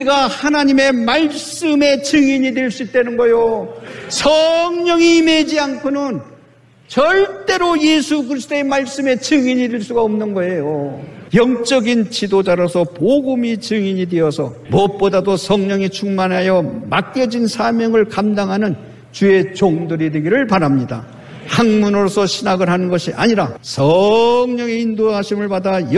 우리가 하나님의 말씀의 증인이 될 수 있다는 거요. 성령이 임하지 않고는 절대로 예수 그리스도의 말씀의 증인이 될 수가 없는 거예요. 영적인 지도자로서 복음이 증인이 되어서 무엇보다도 성령이 충만하여 맡겨진 사명을 감당하는 주의 종들이 되기를 바랍니다. 학문으로서 신학을 하는 것이 아니라 성령의 인도하심을 받아